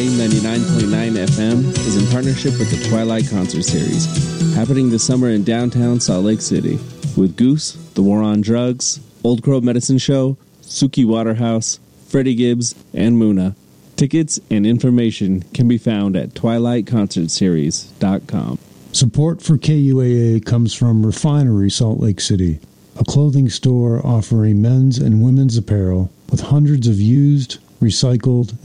99.9 FM is in partnership with the Twilight Concert Series, happening this summer in downtown Salt Lake City, with Goose, The War on Drugs, Old Crow Medicine Show, Suki Waterhouse, Freddie Gibbs, and Muna. Tickets and information can be found at twilightconcertseries.com. Support for KUAA comes from Refinery Salt Lake City, a clothing store offering men's and women's apparel with hundreds of used, recycled,